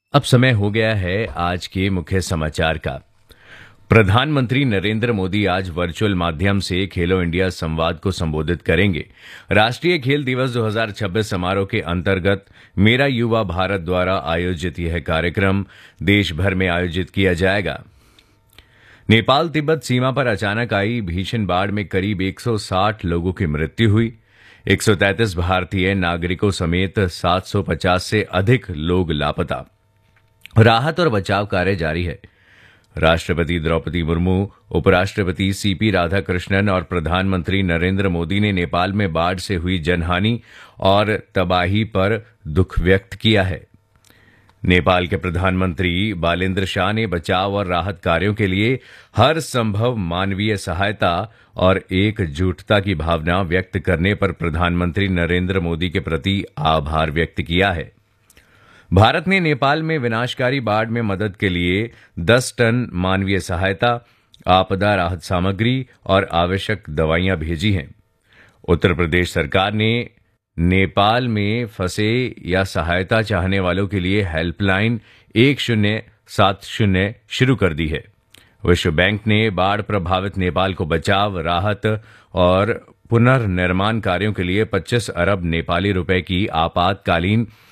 अब समय हो गया है आज के मुख्य समाचार का। प्रधानमंत्री नरेंद्र मोदी आज वर्चुअल माध्यम से खेलो इंडिया संवाद को संबोधित करेंगे। राष्ट्रीय खेल दिवस 2026 समारोह के अंतर्गत मेरा युवा भारत द्वारा आयोजित यह कार्यक्रम देश भर में आयोजित किया जाएगा। नेपाल तिब्बत सीमा पर अचानक आई भीषण बाढ़ में करीब 160 लोगों की मृत्यु हुई। 133 भारतीय नागरिकों समेत 750 से अधिक लोग लापता। राहत और बचाव कार्य जारी है। राष्ट्रपति द्रौपदी मुर्मू, उपराष्ट्रपति सीपी राधाकृष्णन और प्रधानमंत्री नरेंद्र मोदी ने नेपाल में बाढ़ से हुई जनहानि और तबाही पर दुख व्यक्त किया है। नेपाल के प्रधानमंत्री बालेंद्र शाह ने बचाव और राहत कार्यों के लिए हर संभव मानवीय सहायता और एकजुटता की भावना व्यक्त करने पर प्रधानमंत्री नरेंद्र मोदी के प्रति आभार व्यक्त किया है। भारत ने नेपाल में विनाशकारी बाढ़ में मदद के लिए 10 टन मानवीय सहायता, आपदा राहत सामग्री और आवश्यक दवाइयां भेजी हैं। उत्तर प्रदेश सरकार ने नेपाल में फंसे या सहायता चाहने वालों के लिए हेल्पलाइन 1070 शुरू कर दी है। विश्व बैंक ने बाढ़ प्रभावित नेपाल को बचाव, राहत और पुनर्निर्माण कार्यों के लिए 25 अरब नेपाली रुपए की आपातकालीन